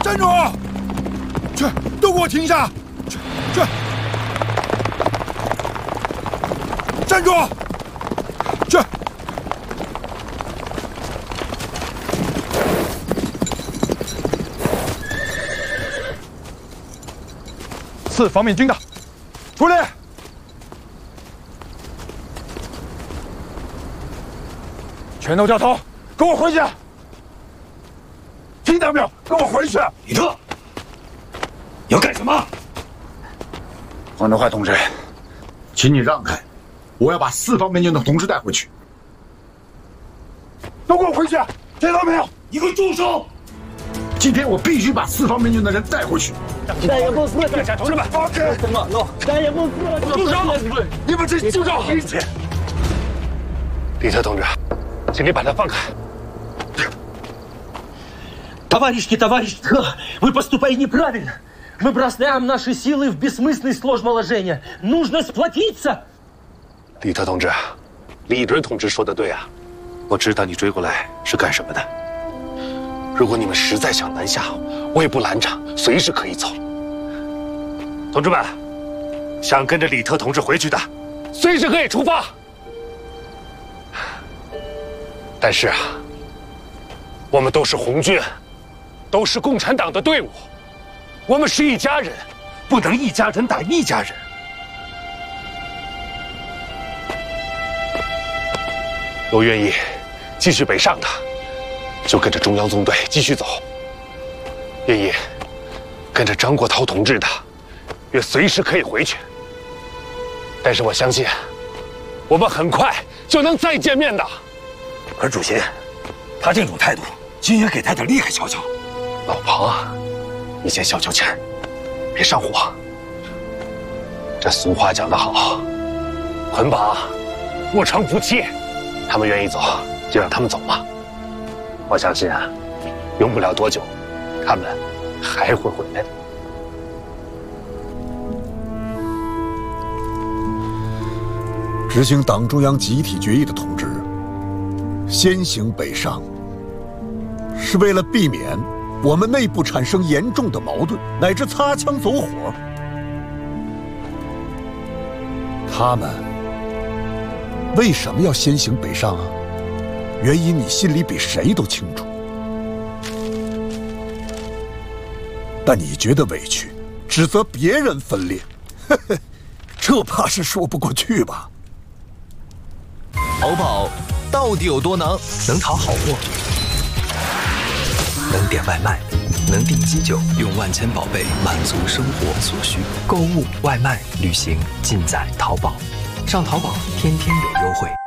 站住！去，都给我停下！去！站住！去！4方面军的，出来！全都掉头，给我回去！听到没有？给我回去！ 李特，要干什么？ 黄德怀同志，请你让开，我要把4方面军的同志带回去。都给我回去！听到没有？ 你给我住手！ 今天我必须把4方面军的人带回去。 大爷不死， 同志们，放开！ 什么？大爷不死， 住手！你们这就叫黑钱！ 李特同志，请你把他放开。 Товарищ Т, вы поступаете неправильно. Мы бросаем наши силы в бессмысленное сложное положение. Нужно сплотиться. 李特同志，李准同志说的对啊，我知道你追过来是干什么的。如果你们实在想南下，我也不拦着，随时可以走。同志们，想跟着李特同志回去的，随时可以出发。但是啊，我们都是红军，都是共产党的队伍，我们是一家人，不能一家人打一家人。有愿意继续北上的，就跟着中央纵队继续走；愿意跟着张国焘同志的，也随时可以回去。但是我相信，我们很快就能再见面的。 可是主席，他这种态度，军爷给他点厉害瞧瞧。 老庞啊，你先消消气儿，别上火。这俗话讲得好，捆绑过长夫妻。他们愿意走，就让他们走吧。我相信啊，用不了多久，他们还会回来的。 执行党中央集体决议的同志，先行北上，是为了避免我们内部产生严重的矛盾，乃至擦枪走火。他们为什么要先行北上啊？原因你心里比谁都清楚。但你觉得委屈，指责别人分裂，呵呵，这怕是说不过去吧？ 淘宝到底有多能？能淘好货，能点外卖，能订机酒，用万千宝贝满足生活所需。购物、外卖、旅行，尽在淘宝。上淘宝，天天有优惠。